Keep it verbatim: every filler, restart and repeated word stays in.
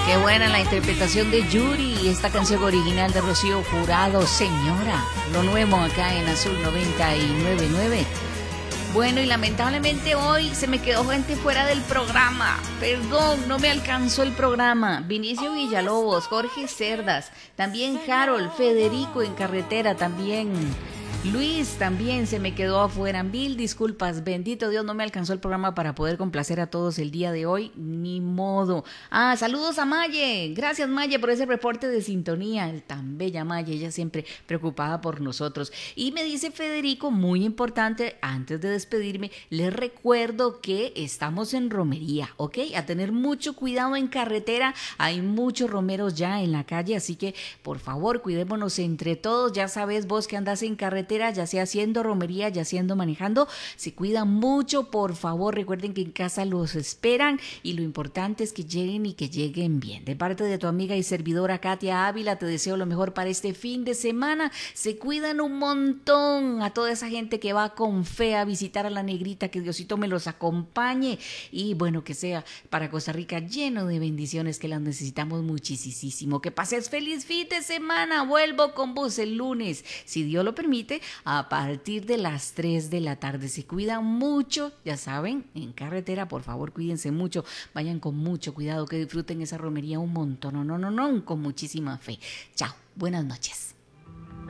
Qué buena la interpretación de Yuri, esta canción original de Rocío Jurado, Señora. Lo nuevo acá en Azul noventa y nueve punto nueve. Bueno, y lamentablemente hoy se me quedó gente fuera del programa. Perdón, no me alcanzó el programa. Vinicio Villalobos, Jorge Cerdas, también Harold, Federico en carretera también. Luis también se me quedó afuera. Mil disculpas, bendito Dios, no me alcanzó el programa para poder complacer a todos el día de hoy, ni modo. Ah, saludos a Maye, gracias Maye por ese reporte de sintonía, el tan bella Maye, ella siempre preocupada por nosotros. Y me dice Federico, muy importante, antes de despedirme, les recuerdo que estamos en romería, ¿ok? A tener mucho cuidado en carretera, hay muchos romeros ya en la calle, así que por favor cuidémonos entre todos, ya sabes vos que andas en carretera, ya sea haciendo romería, ya siendo manejando, se cuidan mucho, por favor, recuerden que en casa los esperan y lo importante es que lleguen y que lleguen bien. De parte de tu amiga y servidora Katia Ávila, te deseo lo mejor para este fin de semana, se cuidan un montón, a toda esa gente que va con fe a visitar a la negrita, que Diosito me los acompañe y bueno, que sea para Costa Rica lleno de bendiciones, que las necesitamos muchísimo. Que pases feliz fin de semana, vuelvo con vos el lunes, si Dios lo permite, a partir de las tres de la tarde. Se cuidan mucho, ya saben, en carretera, por favor, cuídense mucho, vayan con mucho cuidado, que disfruten esa romería un montón, no, no, no, no, con muchísima fe. Chao, buenas noches.